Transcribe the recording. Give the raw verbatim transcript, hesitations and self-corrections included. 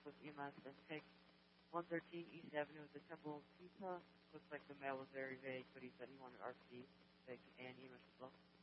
with E M S and take one thirteen East Avenue at the Temple of Pisa. Looks like the mail was very vague, but he said he wanted R C, and E M S as well.